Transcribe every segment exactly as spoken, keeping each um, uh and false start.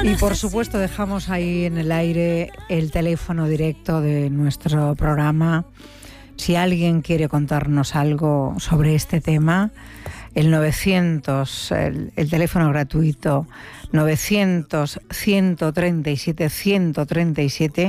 Y por supuesto dejamos ahí en el aire el teléfono directo de nuestro programa. Si alguien quiere contarnos algo sobre este tema, el novecientos, el, el teléfono gratuito novecientos, ciento treinta y siete, ciento treinta y siete,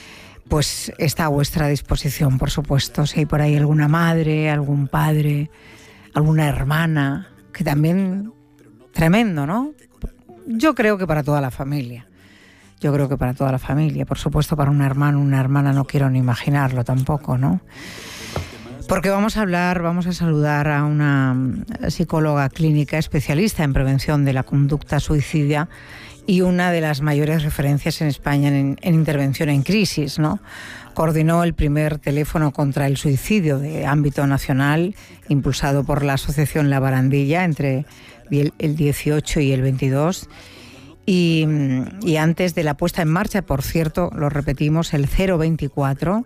pues está a vuestra disposición, por supuesto. Si hay por ahí alguna madre, algún padre, alguna hermana, que también tremendo, ¿no? Yo creo que para toda la familia. Yo creo que para toda la familia. Por supuesto, para un hermano, una hermana, no quiero ni imaginarlo tampoco, ¿no? Porque vamos a hablar, vamos a saludar a una psicóloga clínica especialista en prevención de la conducta suicida y una de las mayores referencias en España en, en intervención en crisis, ¿no? Coordinó el primer teléfono contra el suicidio de ámbito nacional, impulsado por la Asociación La Barandilla entre el, el dieciocho y el veintidós. Y, y antes de la puesta en marcha, por cierto, lo repetimos, el cero veinticuatro,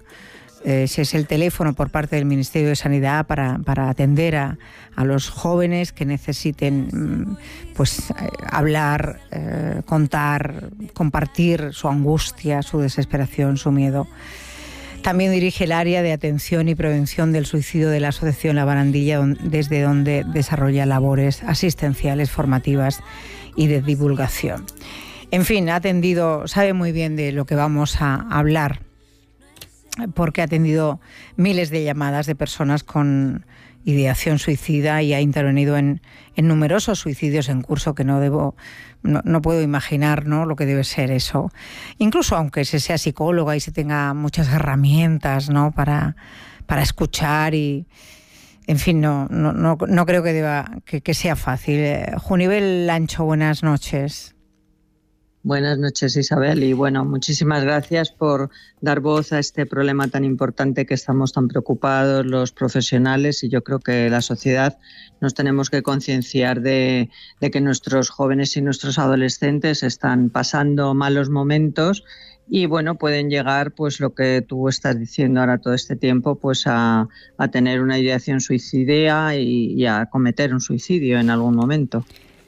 ese es el teléfono por parte del Ministerio de Sanidad para, para atender a, a los jóvenes que necesiten pues hablar, eh, contar, compartir su angustia, su desesperación, su miedo. También dirige el área de atención y prevención del suicidio de la Asociación La Barandilla, desde donde desarrolla labores asistenciales, formativas y de divulgación. En fin, ha atendido, sabe muy bien de lo que vamos a hablar, porque ha atendido miles de llamadas de personas con ideación suicida y ha intervenido en, en numerosos suicidios en curso, que no debo, no, no puedo imaginar, ¿no?, lo que debe ser eso. Incluso aunque se sea psicóloga y se tenga muchas herramientas, ¿no?, para, para escuchar y, en fin, no, no, no, no creo que deba que, que sea fácil. Junivel Lancho, buenas noches. Buenas noches, Isabel, y bueno, muchísimas gracias por dar voz a este problema tan importante que estamos tan preocupados los profesionales, y yo creo que la sociedad nos tenemos que concienciar de, de que nuestros jóvenes y nuestros adolescentes están pasando malos momentos y bueno, pueden llegar, pues lo que tú estás diciendo ahora todo este tiempo, pues a, a tener una ideación suicida y, y a cometer un suicidio en algún momento.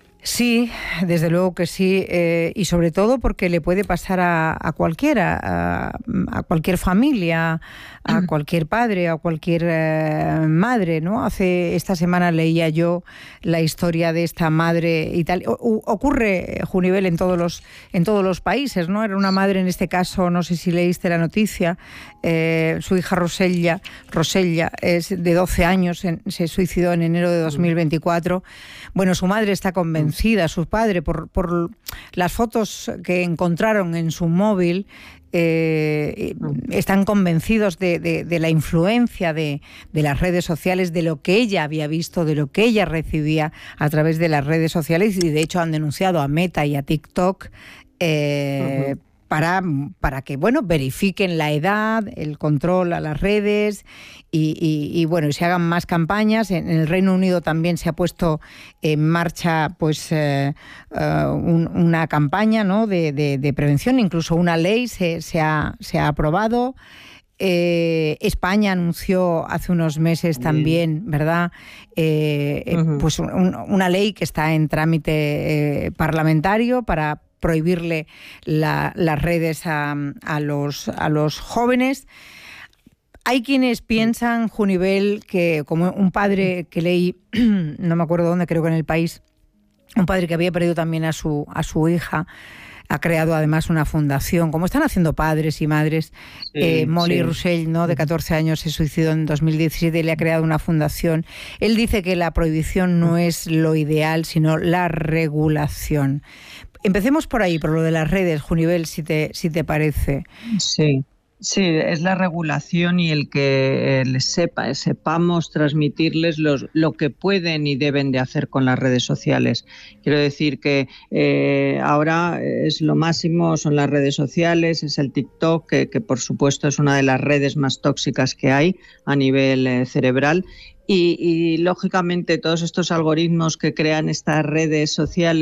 Sí, desde luego que sí, eh, y sobre todo porque le puede pasar a, a cualquiera, a, a cualquier familia, a cualquier padre, a cualquier eh, madre, ¿no? Hace esta semana leía yo la historia de esta madre y tal. O, ocurre, Junivel, en todos los en todos los países, ¿no? Era una madre, en este caso, no sé si leíste la noticia, eh, su hija Rosella, Rosella es de doce años, en, se suicidó en enero de dos mil veinticuatro. Bueno, su madre está convencida, su padre, por, por las fotos que encontraron en su móvil, eh, están convencidos de, de, de la influencia de, de las redes sociales, de lo que ella había visto, de lo que ella recibía a través de las redes sociales, y de hecho han denunciado a Meta y a TikTok eh, uh-huh. Para, para que, bueno, verifiquen la edad, el control a las redes y, y, y bueno, y se hagan más campañas. En el Reino Unido también se ha puesto en marcha, pues, eh, uh, un, una campaña, ¿no?, de, de, de prevención, incluso una ley se, se, ha, se ha aprobado. Eh, España anunció hace unos meses también, ¿verdad?, eh, uh-huh. pues un, una ley que está en trámite eh, parlamentario para prohibirle la, las redes a, a, los, a los jóvenes. Hay quienes piensan, Junivel, que como un padre que leí, no me acuerdo dónde, creo que en El País, un padre que había perdido también a su, a su hija, ha creado además una fundación, como están haciendo padres y madres. Sí, eh, Molly sí. Russell, ¿no?, de catorce años, se suicidó en dos mil diecisiete y le ha creado una fundación. Él dice que la prohibición no es lo ideal, sino la regulación. Empecemos por ahí, por lo de las redes, Junivel, si te, si te parece. Sí. Sí, es la regulación y el que eh, les sepa, sepamos transmitirles los, lo que pueden y deben de hacer con las redes sociales. Quiero decir que eh, ahora es lo máximo, son las redes sociales, es el TikTok, que, que por supuesto es una de las redes más tóxicas que hay a nivel eh, cerebral. Y, y lógicamente todos estos algoritmos que crean estas redes sociales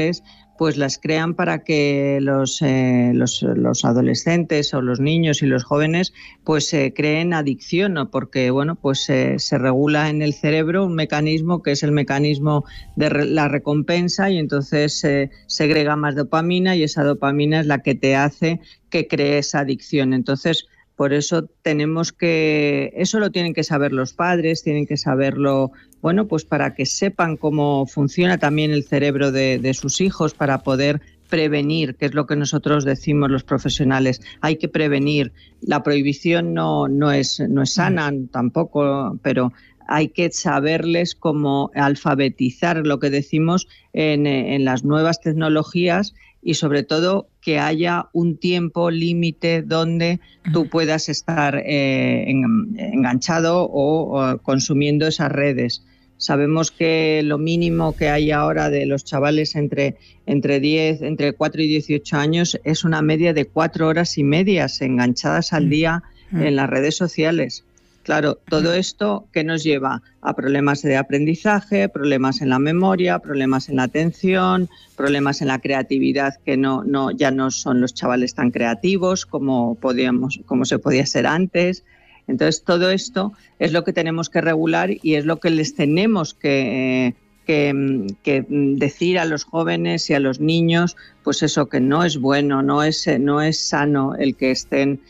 pues las crean para que los, eh, los, los adolescentes o los niños y los jóvenes pues eh, creen adicción, ¿no? Porque bueno, pues eh, se regula en el cerebro un mecanismo que es el mecanismo de re- la recompensa, y entonces se eh, segrega más dopamina, y esa dopamina es la que te hace que crees adicción. Entonces, por eso tenemos que, eso lo tienen que saber los padres, tienen que saberlo, bueno, pues para que sepan cómo funciona también el cerebro de, de sus hijos, para poder prevenir, que es lo que nosotros decimos los profesionales. Hay que prevenir. La prohibición no, no es, no es sana tampoco, pero hay que saberles cómo alfabetizar, lo que decimos, en, en las nuevas tecnologías, y sobre todo que haya un tiempo límite donde tú puedas estar eh, en, enganchado o, o consumiendo esas redes. Sabemos que lo mínimo que hay ahora de los chavales entre, entre, diez, entre cuatro y dieciocho años es una media de cuatro horas y medias enganchadas al día en las redes sociales. Claro, todo esto que nos lleva a problemas de aprendizaje, problemas en la memoria, problemas en la atención, problemas en la creatividad, que no, no, ya no son los chavales tan creativos como, podíamos, como se podía ser antes. Entonces, todo esto es lo que tenemos que regular y es lo que les tenemos que, que, que decir a los jóvenes y a los niños, pues eso, que no es bueno, no es, no es sano el que estén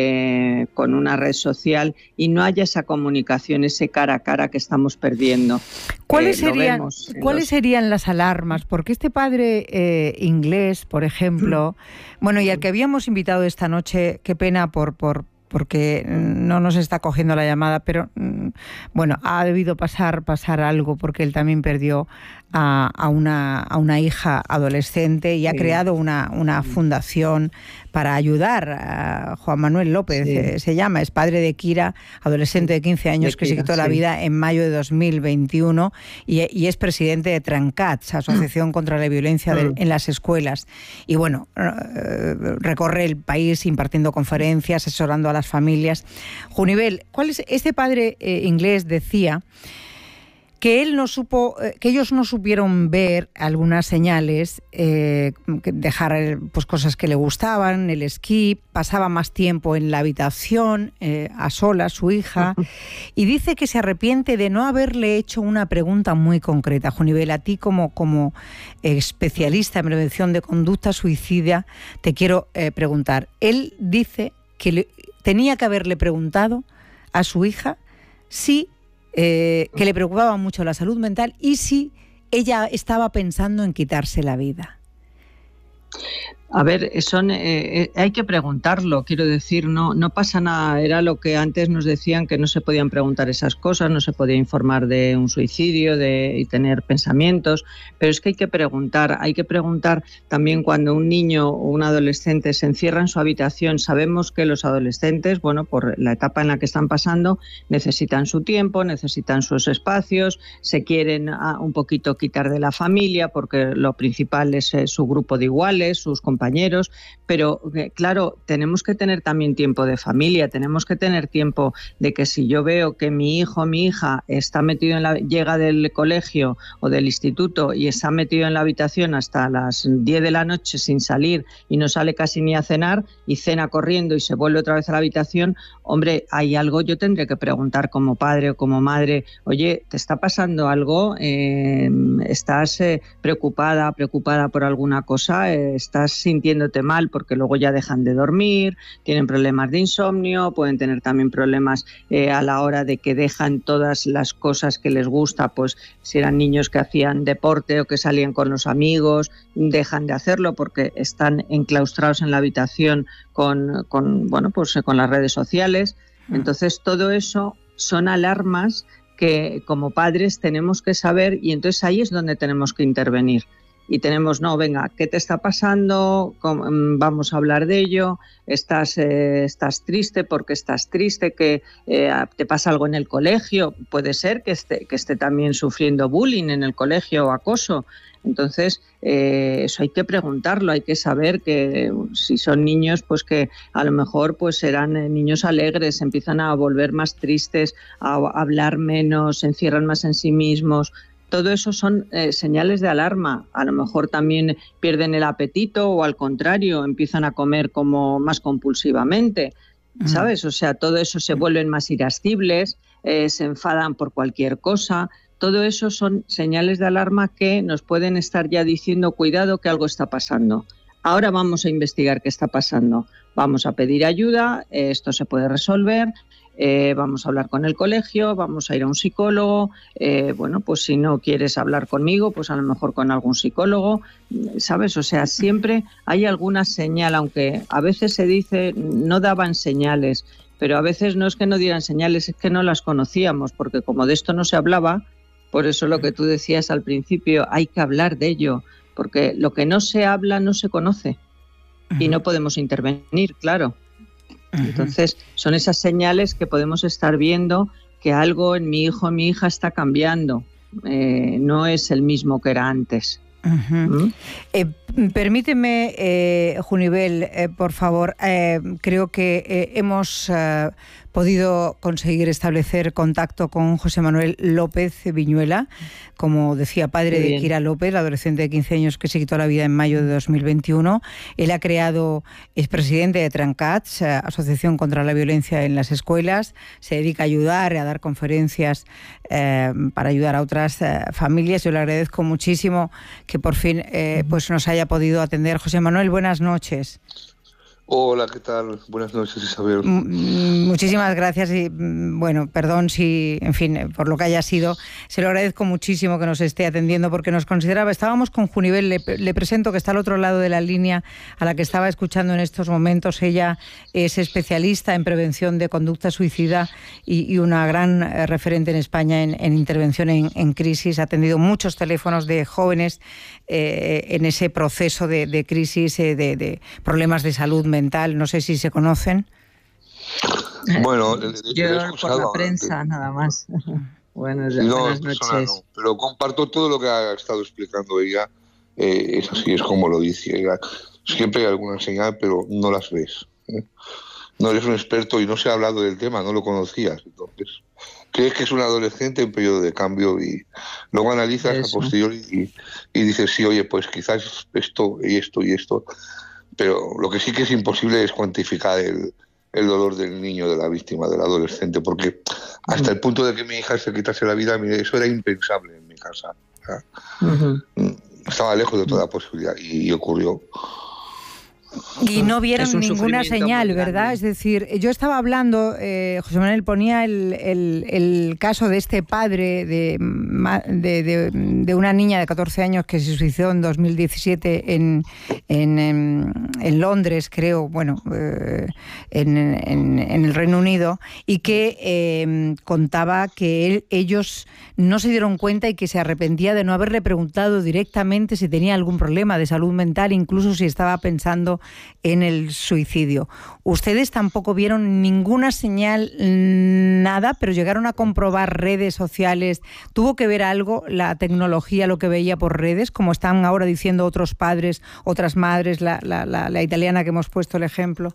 eh, con una red social y no haya esa comunicación, ese cara a cara que estamos perdiendo. ¿Cuáles, eh, serían, ¿cuáles los... serían las alarmas? Porque este padre eh, inglés, por ejemplo, bueno, y al que habíamos invitado esta noche, qué pena por... por porque no nos está cogiendo la llamada, pero bueno, ha debido pasar, pasar algo, porque él también perdió a, a, una, a una hija adolescente y ha sí. creado una, una fundación para ayudar a Juan Manuel López, sí. eh, se llama, es padre de Kira, adolescente de quince años de que Kira, se quitó sí. la vida en mayo de dos mil veintiuno y, y es presidente de Trencats, Asociación mm. contra la Violencia de, mm. en las Escuelas. Y bueno, eh, recorre el país impartiendo conferencias, asesorando a las familias. Junivel, ¿cuál es? Este padre eh, inglés decía que él no supo, eh, que ellos no supieron ver algunas señales, eh, dejar pues cosas que le gustaban, el esquí, pasaba más tiempo en la habitación, eh, a solas, su hija, y dice que se arrepiente de no haberle hecho una pregunta muy concreta. Junivel, a ti como, como especialista en prevención de conducta suicida, te quiero eh, preguntar. Él dice que le, tenía que haberle preguntado a su hija si Eh, que le preocupaba mucho la salud mental y si ella estaba pensando en quitarse la vida. A ver, son, eh, hay que preguntarlo, quiero decir, no, no pasa nada. Era lo que antes nos decían, que no se podían preguntar esas cosas, no se podía informar de un suicidio de, y tener pensamientos, pero es que hay que preguntar, hay que preguntar también cuando un niño o un adolescente se encierra en su habitación. Sabemos que los adolescentes, bueno, por la etapa en la que están pasando, necesitan su tiempo, necesitan sus espacios, se quieren a, un poquito quitar de la familia porque lo principal es eh, su grupo de iguales, sus compañeros, compañeros, pero claro, tenemos que tener también tiempo de familia, tenemos que tener tiempo de que si yo veo que mi hijo o mi hija está metido en la, llega del colegio o del instituto y está metido en la habitación hasta las diez de la noche sin salir y no sale casi ni a cenar y cena corriendo y se vuelve otra vez a la habitación, hombre, hay algo, yo tendré que preguntar como padre o como madre, oye, ¿te está pasando algo? Eh, ¿Estás eh, preocupada, preocupada por alguna cosa? Eh, ¿Estás sintiéndote mal? Porque luego ya dejan de dormir, tienen problemas de insomnio, pueden tener también problemas eh, a la hora de que dejan todas las cosas que les gusta, pues si eran niños que hacían deporte o que salían con los amigos, dejan de hacerlo porque están enclaustrados en la habitación con, con, bueno, pues, con las redes sociales. Entonces todo eso son alarmas que como padres tenemos que saber y entonces ahí es donde tenemos que intervenir. Y tenemos, no, venga, ¿qué te está pasando? Vamos a hablar de ello. Estás, eh, estás triste porque estás triste, que eh, te pasa algo en el colegio. Puede ser que esté, que esté también sufriendo bullying en el colegio o acoso. Entonces, eh, eso hay que preguntarlo, hay que saber que si son niños, pues que a lo mejor pues serán niños alegres, empiezan a volver más tristes, a hablar menos, se encierran más en sí mismos. todo eso son eh, señales de alarma. A lo mejor también pierden el apetito o al contrario, empiezan a comer como más compulsivamente, ¿sabes? O sea, todo eso se vuelven más irascibles, eh, se enfadan por cualquier cosa. Todo eso son señales de alarma que nos pueden estar ya diciendo, cuidado que algo está pasando. Ahora vamos a investigar qué está pasando. Vamos a pedir ayuda, eh, esto se puede resolver, eh, vamos a hablar con el colegio, vamos a ir a un psicólogo. Eh, bueno, pues si no quieres hablar conmigo, pues a lo mejor con algún psicólogo, ¿sabes? O sea, siempre hay alguna señal, aunque a veces se dice no daban señales, pero a veces no es que no dieran señales, es que no las conocíamos, porque como de esto no se hablaba, por eso lo que tú decías al principio, hay que hablar de ello, porque lo que no se habla no se conoce y no podemos intervenir, claro. Entonces, son esas señales que podemos estar viendo que algo en mi hijo o mi hija está cambiando, eh, no es el mismo que era antes. Uh-huh. ¿Mm? eh, permíteme, eh, Junivel, eh, por favor, eh, creo que eh, hemos eh, podido conseguir establecer contacto con José Manuel López Viñuela, como decía, padre de Kira López, la adolescente de quince años que se quitó la vida en mayo de dos mil veintiuno. Él ha creado, es presidente de Trencats, Asociación contra la Violencia en las Escuelas, se dedica a ayudar, a dar conferencias eh, para ayudar a otras eh, familias. Yo le agradezco muchísimo que por fin eh, pues nos haya podido atender. José Manuel, buenas noches. Hola, ¿qué tal? Buenas noches, Isabel. Muchísimas gracias y, bueno, perdón si, en fin, por lo que haya sido. Se lo agradezco muchísimo que nos esté atendiendo porque nos consideraba, estábamos con Junivel, le, le presento que está al otro lado de la línea a la que estaba escuchando en estos momentos. Ella es especialista en prevención de conducta suicida y, y una gran eh, referente en España en, en intervención en, en crisis. Ha atendido muchos teléfonos de jóvenes eh, en ese proceso de, de crisis, eh, de, de problemas de salud mental. No sé si se conocen. Bueno, yo por la prensa nada más. Buenas, no, buenas noches. No, pero comparto todo lo que ha estado explicando ella. Eh, es así, es como lo dice ella. Siempre hay alguna señal, pero no las ves. ¿eh? No eres un experto y no se ha hablado del tema, no lo conocías. Entonces, crees que es un adolescente en periodo de cambio y luego analizas Eso. a posteriori y, y dices, sí, oye, pues quizás esto y esto y esto. Pero lo que sí que es imposible es cuantificar el, el dolor del niño, de la víctima, del adolescente, porque hasta el punto de que mi hija se quitase la vida, mire, eso era impensable en mi casa. O sea, uh-huh. Estaba lejos de toda posibilidad y, y ocurrió. Y no vieron ninguna señal, ¿verdad? Es decir, yo estaba hablando, eh, José Manuel ponía el, el, el caso de este padre de, de, de, de una niña de catorce años que se suicidó en dos mil diecisiete en, en, en, en Londres, creo, bueno, eh, en, en, en el Reino Unido, y que eh, contaba que él, ellos no se dieron cuenta y que se arrepentía de no haberle preguntado directamente si tenía algún problema de salud mental, incluso si estaba pensando en el suicidio. Ustedes tampoco vieron ninguna señal, nada, pero llegaron a comprobar redes sociales. ¿Tuvo que ver algo la tecnología, lo que veía por redes, como están ahora diciendo otros padres, otras madres, la, la, la, la italiana que hemos puesto el ejemplo?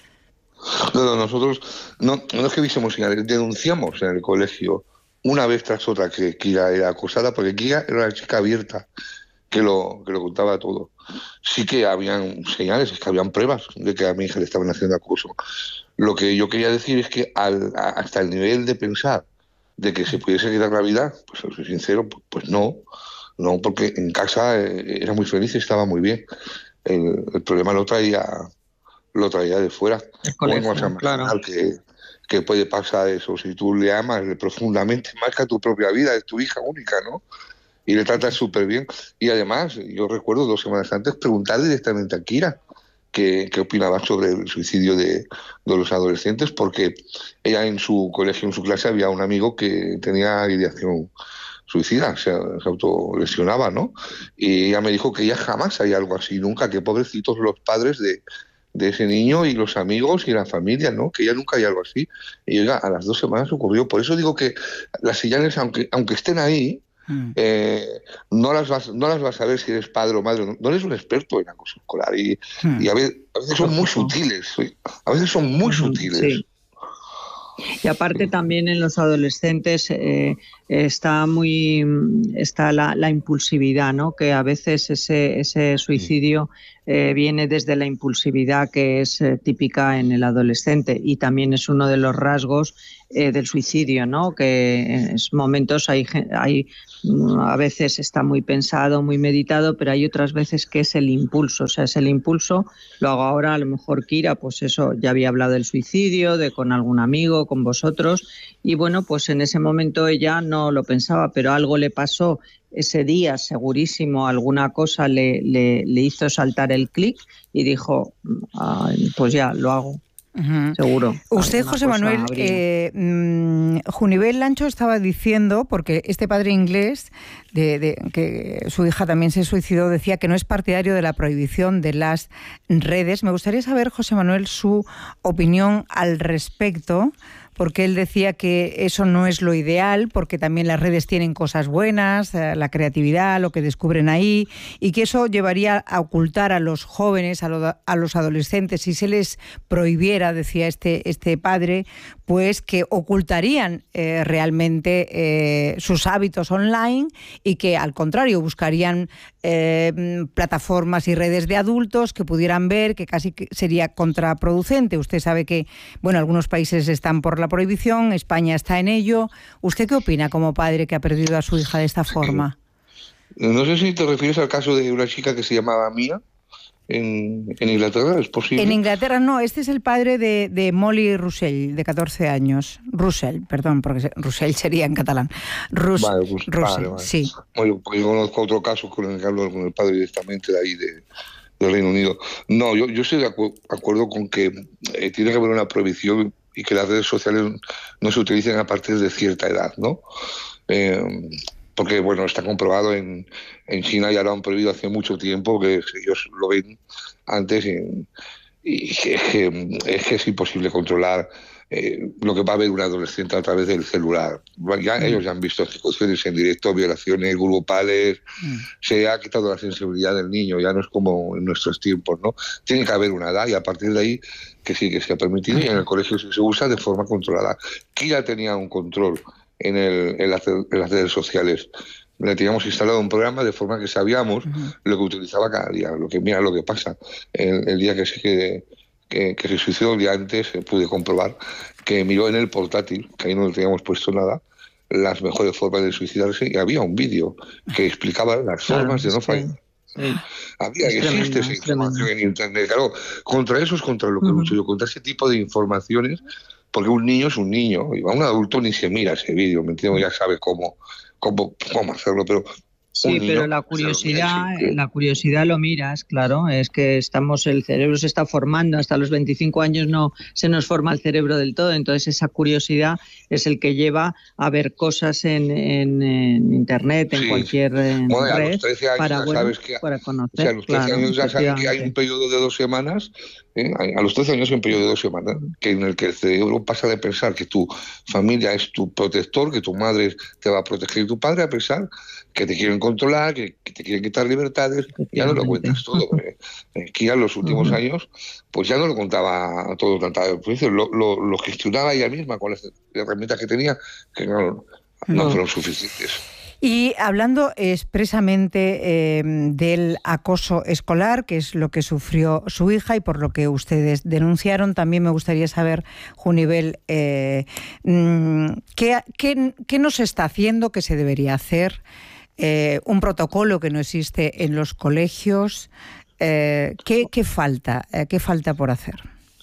No, no, nosotros no, no es que viésemos señales, denunciamos en el colegio una vez tras otra que Kira era acosada, porque Kira era una chica abierta que lo, que lo contaba todo. Sí que habían señales, es que habían pruebas de que a mi hija le estaban haciendo acoso. Lo que yo quería decir es que al, hasta el nivel de pensar de que se pudiese quitar la vida, pues soy sincero, pues no, no, porque en casa era muy feliz y estaba muy bien. El, el problema lo traía, lo traía de fuera. Colegio, o sea, claro. que, que puede pasar eso si tú le amas profundamente más que a tu propia vida, es tu hija única, ¿no? Y le tratas súper bien. Y además, yo recuerdo dos semanas antes preguntar directamente a Kira qué, qué opinaba sobre el suicidio de, de los adolescentes, porque ella en su colegio, en su clase, había un amigo que tenía ideación suicida, se, se autolesionaba, ¿no? Y ella me dijo que ella jamás hay algo así, nunca, que pobrecitos los padres de, de ese niño y los amigos y la familia, ¿no? Que ella nunca hay algo así. Y oiga, a las dos semanas ocurrió. Por eso digo que las señales, aunque, aunque estén ahí, Eh, no las vas no las vas a ver si eres padre o madre, no, no eres un experto en acoso escolar y, mm. y a, veces, a veces son muy sutiles, a veces son muy sutiles. Sí. Y aparte también en los adolescentes eh, está muy está la, la impulsividad, ¿no? Que a veces ese, ese suicidio eh, viene desde la impulsividad que es eh, típica en el adolescente, y también es uno de los rasgos eh, del suicidio, ¿no? Que en momentos hay, hay a veces está muy pensado, muy meditado, pero hay otras veces que es el impulso, o sea, es el impulso. Lo hago ahora, a lo mejor Kira, pues eso, ya había hablado del suicidio, de con algún amigo, con vosotros, y bueno, pues en ese momento ella no lo pensaba, pero algo le pasó ese día, segurísimo, alguna cosa le, le, le hizo saltar el clic y dijo, pues ya, lo hago. Uh-huh. Seguro. Usted, José Manuel, eh, mmm, Junivel Lancho estaba diciendo, porque este padre inglés, de, de, que su hija también se suicidó, decía que no es partidario de la prohibición de las redes. Me gustaría saber, José Manuel, su opinión al respecto, porque él decía que eso no es lo ideal, porque también las redes tienen cosas buenas, eh, la creatividad, lo que descubren ahí, y que eso llevaría a ocultar a los jóvenes, a, lo, a los adolescentes, si se les prohibiera, decía este, este padre, pues que ocultarían eh, realmente eh, sus hábitos online, y que al contrario buscarían eh, plataformas y redes de adultos que pudieran ver, que casi sería contraproducente. Usted sabe que, bueno, algunos países están por la prohibición, España está en ello. ¿Usted qué opina como padre que ha perdido a su hija de esta forma? No sé si te refieres al caso de una chica que se llamaba Mía en, en Inglaterra, ¿es posible? En Inglaterra no, este es el padre de, de Molly Russell, de catorce años. Russell, perdón, porque Russell sería en catalán. Rus, vale, pues, Russell, vale, vale. Sí. Bueno, pues yo conozco otro caso con el que hablo con el padre directamente de ahí, de, del Reino Unido. No, yo, yo estoy de acu- acuerdo con que eh, tiene que haber una prohibición y que las redes sociales no se utilicen a partir de cierta edad, ¿no? Eh, porque, bueno, está comprobado en, en China, ya lo han prohibido hace mucho tiempo, que ellos lo ven antes, y, y es, que, es que es imposible controlar eh, lo que va a ver un adolescente a través del celular. Ya, mm. Ellos ya han visto ejecuciones en directo, violaciones grupales, mm. se ha quitado la sensibilidad del niño, ya no es como en nuestros tiempos, ¿no? Tiene que haber una edad, y a partir de ahí que sí que se ha permitido, y en el colegio se usa de forma controlada. Kira tenía un control en, el, en, las, en las redes sociales. Le teníamos instalado un programa de forma que sabíamos uh-huh. lo que utilizaba cada día. Lo que mira lo que pasa. El, el día que se, que, que, que se suicidó, el día antes, pude comprobar que miró en el portátil, que ahí no le teníamos puesto nada, las mejores formas de suicidarse, y había un vídeo que explicaba las formas claro, de no fallar. Sí. Había, es existe tremendo, esa información en Internet. Claro, contra eso es contra lo que uh-huh. lucho yo, contra ese tipo de informaciones, porque un niño es un niño, y a un adulto ni se mira ese vídeo, ¿me entiendes? Ya sabe cómo, cómo, cómo hacerlo, pero... Sí, pero la curiosidad, la curiosidad lo miras, claro, es que estamos, el cerebro se está formando, hasta los veinticinco años no se nos forma el cerebro del todo, entonces esa curiosidad es el que lleva a ver cosas en, en, en internet, en sí. cualquier en bueno, red, a los trece años para, ya bueno, sabes que, para conocer. O sea, a los trece claro, años ya sabes que hay un periodo de dos semanas, ¿eh? A los trece años hay un periodo de dos semanas, que en el que el cerebro pasa de pensar que tu familia es tu protector, que tu madre te va a proteger, y tu padre a pensar que te quieren controlar, que, que te quieren quitar libertades, ya no lo cuentas todo. ¿eh? Aquí en los últimos uh-huh. años, pues ya no lo contaba todo tanta pues, lo, lo, lo gestionaba ella misma con las herramientas que tenía, que no, no, no. fueron suficientes. Y hablando expresamente eh, del acoso escolar, que es lo que sufrió su hija y por lo que ustedes denunciaron, también me gustaría saber, Junivel, eh, ¿qué, qué, qué no se está haciendo, qué se debería hacer? Eh, un protocolo que no existe en los colegios. Eh, ¿qué, qué falta? Eh, ¿Qué falta por hacer?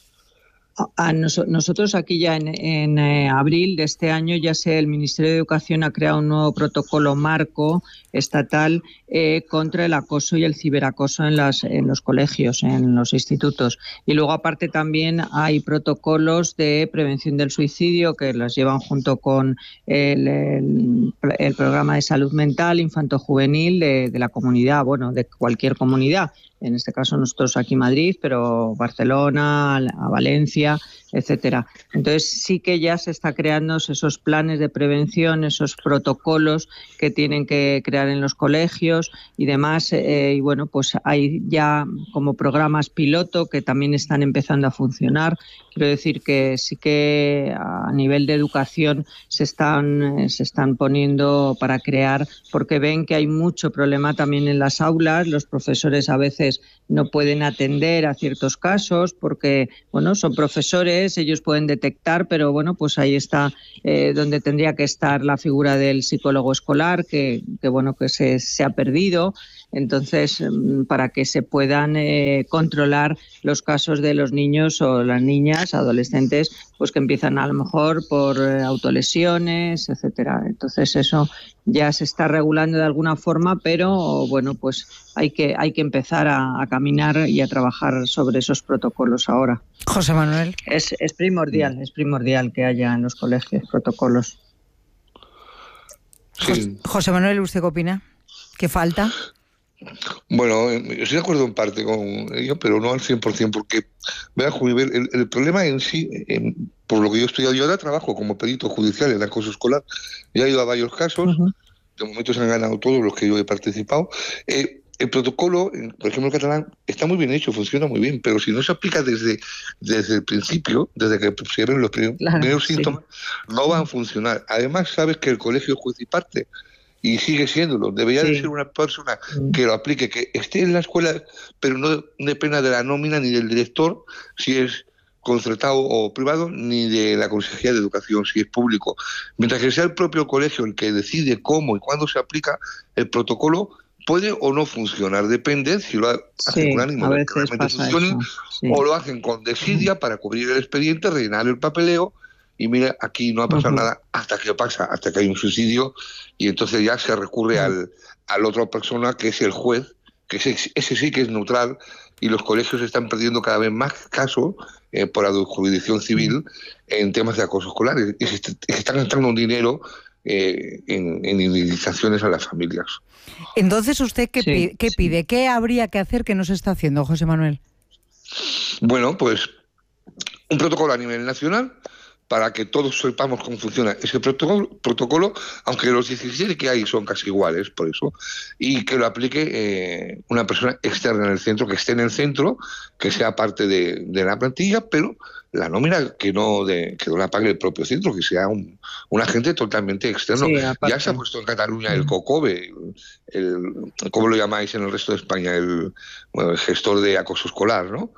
A nos, nosotros aquí ya en, en eh, abril de este año ya sé, el Ministerio de Educación ha creado un nuevo protocolo marco estatal eh, contra el acoso y el ciberacoso en, las, en los colegios, en los institutos. Y luego aparte también hay protocolos de prevención del suicidio que los llevan junto con el, el, el programa de salud mental infanto-juvenil de, de la comunidad, bueno, de cualquier comunidad. en este caso nosotros aquí en Madrid, pero Barcelona, a Valencia, etcétera. Entonces sí que ya se está creando esos planes de prevención, esos protocolos que tienen que crear en los colegios y demás. Eh, y bueno, pues hay ya como programas piloto que también están empezando a funcionar. Quiero decir que sí que a nivel de educación se están, se están poniendo para crear, porque ven que hay mucho problema también en las aulas. Los profesores a veces no pueden atender a ciertos casos porque, bueno, son profesores, ellos pueden detectar, pero bueno, pues ahí está eh, donde tendría que estar la figura del psicólogo escolar, que, que bueno, que se, se ha perdido. Entonces, para que se puedan eh, controlar los casos de los niños o las niñas, adolescentes, pues que empiezan a lo mejor por eh, autolesiones, etcétera. Entonces, eso ya se está regulando de alguna forma, pero bueno, pues hay que hay que empezar a, a caminar y a trabajar sobre esos protocolos ahora. José Manuel. Es, es primordial, es primordial que haya en los colegios protocolos. Sí. José Manuel, ¿usted qué opina? ¿Qué falta? Bueno, yo estoy de acuerdo en parte con ello, pero no al cien por ciento, porque, vea, Julián, el, el problema en sí, en, por lo que yo he estudiado, yo ahora trabajo como perito judicial en acoso escolar, ya he ido a varios casos, uh-huh. De momento se han ganado todos los que yo he participado. Eh, el protocolo, por ejemplo, el catalán, está muy bien hecho, funciona muy bien, pero si no se aplica desde, desde el principio, desde que se ven los primeros, claro, primeros sí. síntomas, no van a funcionar. Además, sabes que el colegio es juez y parte, y sigue siéndolo. Debería sí. de ser una persona que lo aplique, que esté en la escuela, pero no dependa de la nómina ni del director, si es concertado o privado, ni de la Consejería de Educación, si es público. Mientras que sea el propio colegio el que decide cómo y cuándo se aplica el protocolo, puede o no funcionar. Depende si lo hacen sí, con ánimo de que realmente funcione, sí. o lo hacen con desidia para cubrir el expediente, rellenar el papeleo, y mira, aquí no ha pasado uh-huh. nada hasta que pasa, hasta que hay un suicidio, y entonces ya se recurre uh-huh. al, a la otra persona, que es el juez, que ese, ese sí que es neutral, y los colegios están perdiendo cada vez más casos eh, por la jurisdicción civil uh-huh. en temas de acoso escolar, y se, se están gastando dinero eh, en, en indemnizaciones a las familias. Entonces, ¿usted qué, sí, pide, qué sí. pide? ¿Qué habría que hacer que no se está haciendo, José Manuel? Bueno, pues un protocolo a nivel nacional, para que todos sepamos cómo funciona ese protocolo, protocolo, aunque los diecisiete que hay son casi iguales, por eso, y que lo aplique eh, una persona externa en el centro, que esté en el centro, que sea parte de, de la plantilla, pero la nómina que no de, que no la pague el propio centro, que sea un, un agente totalmente externo. Sí, ya se ha puesto en Cataluña el COCOBE, el, el, ¿cómo lo llamáis en el resto de España? El, bueno, el gestor de acoso escolar, ¿no?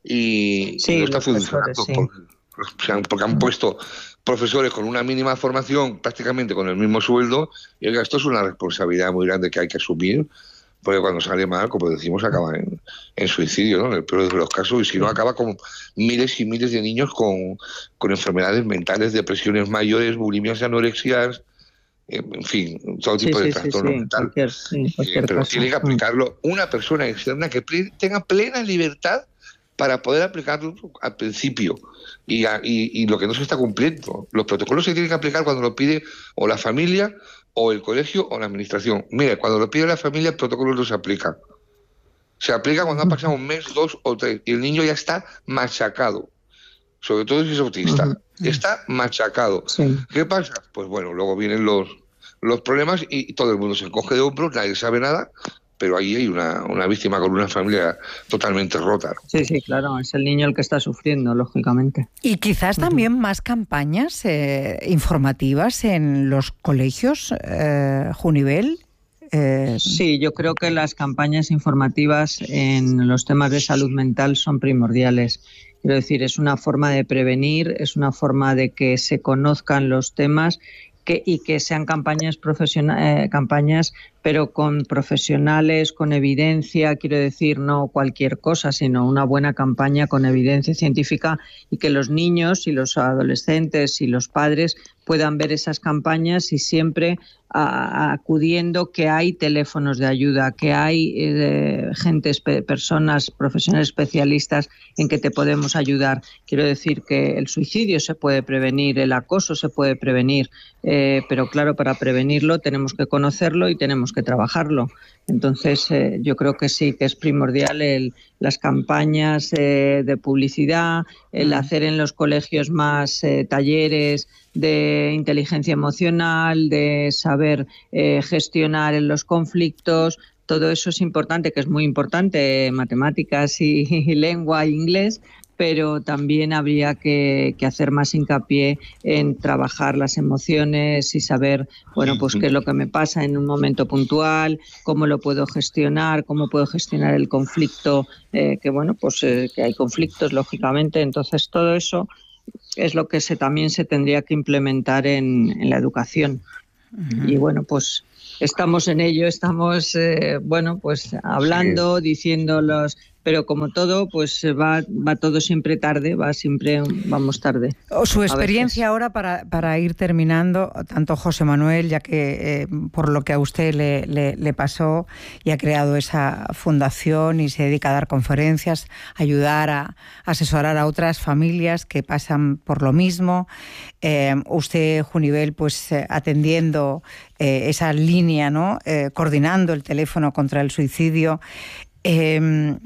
Y, sí, y no está funcionando sí. porque, porque han puesto profesores con una mínima formación, prácticamente con el mismo sueldo, y oiga, esto es una responsabilidad muy grande que hay que asumir, porque cuando sale mal, como decimos, acaba en, en suicidio, ¿no? En el peor de los casos, y si no, acaba con miles y miles de niños con, con enfermedades mentales, depresiones mayores, bulimias, anorexias, en fin, todo tipo sí, de sí, trastorno sí, mental. Cualquier, sí, cualquier eh, pero caso. Tiene que aplicarlo una persona externa que ple- tenga plena libertad para poder aplicarlo al principio. Y, a, y, y lo que no se está cumpliendo. Los protocolos se tienen que aplicar cuando lo pide o la familia, o el colegio, o la administración. Mire, cuando lo pide la familia, el protocolo no se aplica. Se aplica cuando ha pasado un mes, dos o tres, y el niño ya está machacado. Sobre todo si es autista. Uh-huh. Está machacado. Sí. ¿Qué pasa? Pues bueno, luego vienen los, los problemas y todo el mundo se encoge de hombros, nadie sabe nada, pero ahí hay una, una víctima con una familia totalmente rota. Sí, sí, claro, es el niño el que está sufriendo, lógicamente. Y quizás también uh-huh. más campañas eh, informativas en los colegios, eh, Junivel. Eh... Sí, yo creo que las campañas informativas en los temas de salud mental son primordiales. Quiero decir, es una forma de prevenir, es una forma de que se conozcan los temas que, y que sean campañas profesionales, eh, campañas, pero con profesionales, con evidencia, quiero decir, no cualquier cosa, sino una buena campaña con evidencia científica y que los niños y los adolescentes y los padres puedan ver esas campañas y siempre a, a, acudiendo que hay teléfonos de ayuda, que hay eh, gente, personas, profesionales especialistas en que te podemos ayudar. Quiero decir que el suicidio se puede prevenir, el acoso se puede prevenir, eh, pero claro, para prevenirlo tenemos que conocerlo y tenemos que trabajarlo. Entonces, eh, yo creo que sí, que es primordial el, las campañas eh, de publicidad, el hacer en los colegios más eh, talleres de inteligencia emocional, de saber eh, gestionar en los conflictos. Todo eso es importante, que es muy importante, matemáticas y, y lengua e inglés, pero también habría que, que hacer más hincapié en trabajar las emociones y saber, bueno, pues qué es lo que me pasa en un momento puntual, cómo lo puedo gestionar, cómo puedo gestionar el conflicto, eh, que bueno, pues eh, que hay conflictos, lógicamente. Entonces, todo eso es lo que se, también se tendría que implementar en, en la educación. Uh-huh. Y bueno, pues estamos en ello, estamos, eh, bueno, pues hablando, sí. diciéndolos, pero como todo, pues va, va todo siempre tarde, va siempre, vamos tarde. Su experiencia ahora, para, para ir terminando, tanto José Manuel, ya que eh, por lo que a usted le, le, le pasó y ha creado esa fundación y se dedica a dar conferencias, ayudar a asesorar a otras familias que pasan por lo mismo. Eh, usted, Junivel, pues eh, atendiendo eh, esa línea, ¿no? Eh, coordinando el teléfono contra el suicidio. Eh,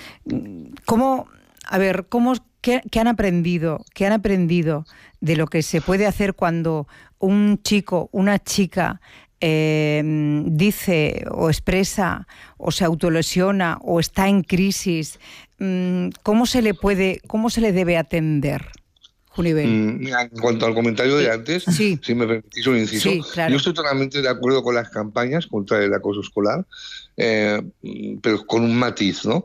¿Cómo, a ver, cómo, qué, qué han aprendido, qué han aprendido de lo que se puede hacer cuando un chico, una chica eh, dice o expresa o se autolesiona o está en crisis? ¿Cómo se le puede, cómo se le debe atender? Mm, en cuanto al comentario de antes, sí. si me permitís un inciso, sí, claro. Yo estoy totalmente de acuerdo con las campañas contra el acoso escolar, eh, pero con un matiz, ¿no?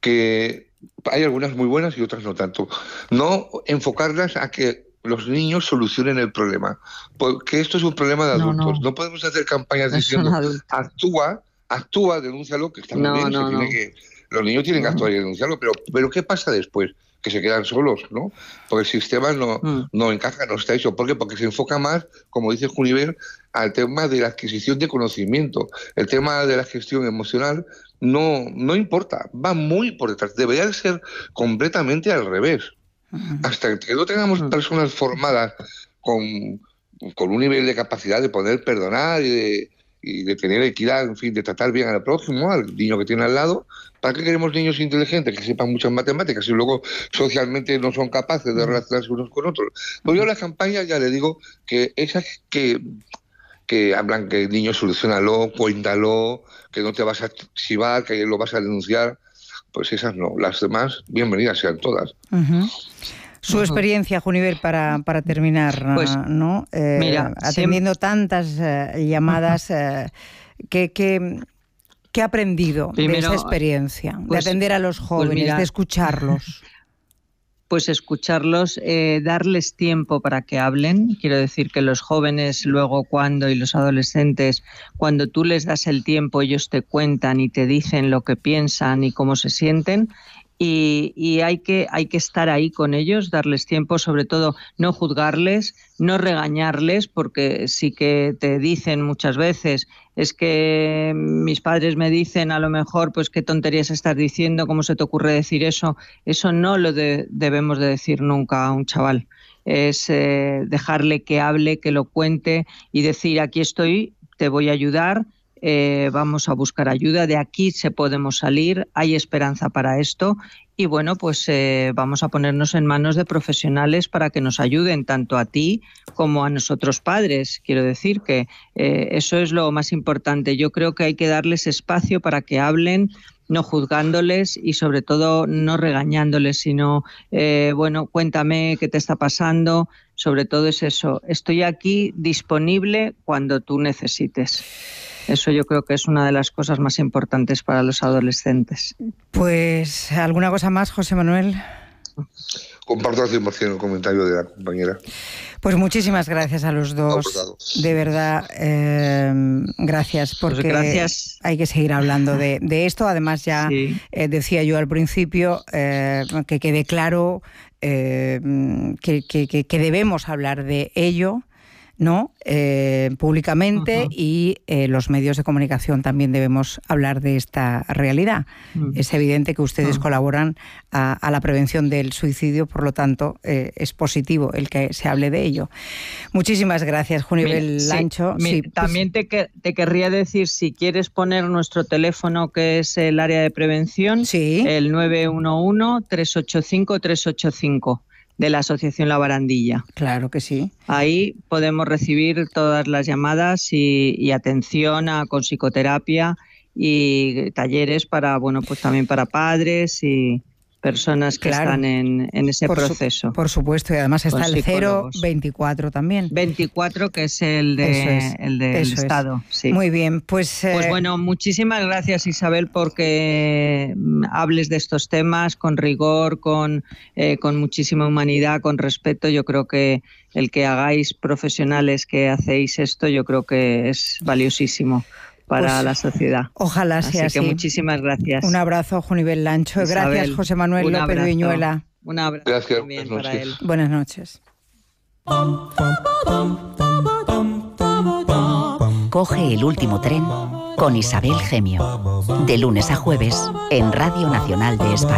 Que hay algunas muy buenas y otras no tanto. No enfocarlas a que los niños solucionen el problema, porque esto es un problema de adultos. No, no. no podemos hacer campañas es diciendo actúa, actúa, denúncialo, que está muy no, bien, no, se tiene no. que, los niños tienen que actuar y denunciarlo, pero, pero ¿qué pasa después? Que se quedan solos, ¿no? Porque el sistema no, mm. no encaja, no está hecho. ¿Por qué? Porque se enfoca más, como dice Junivel, al tema de la adquisición de conocimiento. El tema de la gestión emocional no, no importa, va muy por detrás. Debería ser completamente al revés. Mm. Hasta que no tengamos mm. personas formadas con, con un nivel de capacidad de poder perdonar y de, y de tener equidad, en fin, de tratar bien al prójimo, al niño que tiene al lado. ¿Para qué queremos niños inteligentes que sepan muchas matemáticas y luego socialmente no son capaces de relacionarse unos con otros? Pues yo a las campañas ya le digo que esas que, que hablan que el niño solucionalo, cuéntalo, que no te vas a chivar, que lo vas a denunciar, pues esas no. Las demás, bienvenidas sean todas. Uh-huh. Su uh-huh. experiencia, Junivel, para, para terminar, pues, ¿no? Eh, mira, atendiendo siempre... tantas eh, llamadas, eh, que... que ¿qué ha aprendido Primero, de esa experiencia? Pues, de atender a los jóvenes, pues mira, de escucharlos. Pues escucharlos, eh, darles tiempo para que hablen. Quiero decir que los jóvenes luego cuando, y los adolescentes, cuando tú les das el tiempo, ellos te cuentan y te dicen lo que piensan y cómo se sienten. Y, y hay que, hay que estar ahí con ellos, darles tiempo, sobre todo no juzgarles, no regañarles, porque sí que te dicen muchas veces, es que mis padres me dicen a lo mejor, pues qué tonterías estás diciendo, cómo se te ocurre decir eso. Eso no lo de, debemos de decir nunca a un chaval. Es eh, dejarle que hable, que lo cuente y decir, aquí estoy, te voy a ayudar. Eh, vamos a buscar ayuda, de aquí se podemos salir, hay esperanza para esto y bueno, pues eh, vamos a ponernos en manos de profesionales para que nos ayuden tanto a ti como a nosotros padres. Quiero decir que eh, eso es lo más importante. Yo creo que hay que darles espacio para que hablen, no juzgándoles y sobre todo no regañándoles, sino, eh, bueno, cuéntame qué te está pasando. Sobre todo es eso, estoy aquí disponible cuando tú necesites. Eso yo creo que es una de las cosas más importantes para los adolescentes. Pues, ¿alguna cosa más, José Manuel? Comparto al cien por ciento el comentario de la compañera. Pues muchísimas gracias a los dos. De verdad, eh, gracias, porque pues gracias. Hay que seguir hablando de, de esto. Además, ya sí. eh, decía yo al principio eh, que quede claro eh, que, que, que debemos hablar de ello, ¿no? Eh, públicamente, uh-huh. y eh, los medios de comunicación también debemos hablar de esta realidad. Uh-huh. Es evidente que ustedes uh-huh. colaboran a, a la prevención del suicidio, por lo tanto, eh, es positivo el que se hable de ello. Muchísimas gracias, Junivel Lancho. Sí, sí, pues, también te, que, te querría decir, si quieres poner nuestro teléfono, que es el área de prevención, sí. el nueve uno uno, tres ocho cinco, tres ocho cinco. De la Asociación La Barandilla. Claro que sí. Ahí podemos recibir todas las llamadas y, y atención a, con psicoterapia y talleres para, bueno, pues también para padres y personas que claro. están en, en ese por proceso. Su, por supuesto, y además está el cero veinticuatro también. veinticuatro, que es el, de, es, el del Estado. Sí. Muy bien, pues... Eh... Pues bueno, muchísimas gracias, Isabel, porque hables de estos temas con rigor, con, eh, con muchísima humanidad, con respeto. Yo creo que el que hagáis profesionales que hacéis esto, yo creo que es valiosísimo para pues, la sociedad. Ojalá sea así. Así que muchísimas gracias. Un abrazo, Junivel Lancho. Isabel, gracias, José Manuel López Viñuela. Un abrazo gracias, también para él. Buenas noches. Coge el último tren con Isabel Gemio. De lunes a jueves en Radio Nacional de España.